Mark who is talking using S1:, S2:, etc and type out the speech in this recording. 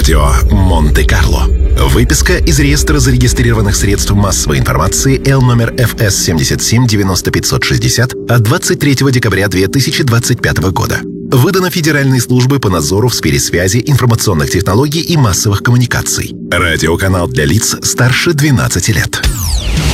S1: Радио Монте-Карло. Выписка из реестра зарегистрированных средств массовой информации Л номер ФС 77 90 560 от 23 декабря 2025 года. Выдано Федеральной службой по надзору в сфере связи, информационных технологий и массовых коммуникаций. Радиоканал для лиц старше 12 лет.